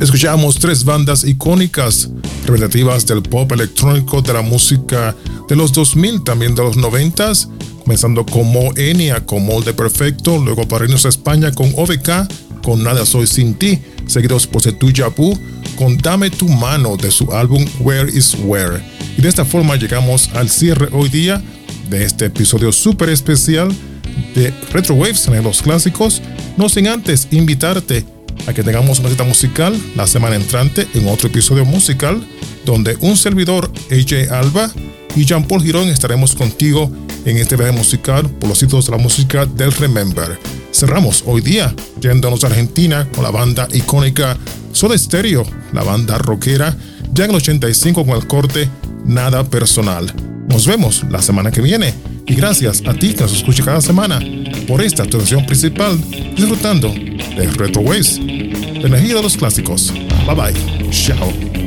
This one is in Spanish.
Escuchamos tres bandas icónicas, representativas del pop electrónico, de la música de los 2000, también de los 90s, comenzando con Mo Enia con Molde Perfecto, luego para irnos a España con OVK, con Nada Soy Sin Ti, seguidos por Setu Yapu, con Dame Tu Mano de su álbum Where Is Where. Y de esta forma llegamos al cierre hoy día de este episodio súper especial de Retro Waves en los clásicos, no sin antes invitarte a que tengamos una cita musical la semana entrante en otro episodio musical donde un servidor, AJ Alba, y Jean Paul Girón estaremos contigo en este viaje musical por los sitios de la música del Remember. Cerramos hoy día yéndonos a Argentina con la banda icónica Soda Stereo, la banda rockera, ya en el 85 con el corte Nada Personal. Nos vemos la semana que viene y gracias a ti que nos escucha cada semana por esta actuación principal, disfrutando de Retro Waves, la energía de los clásicos. Bye bye, chao.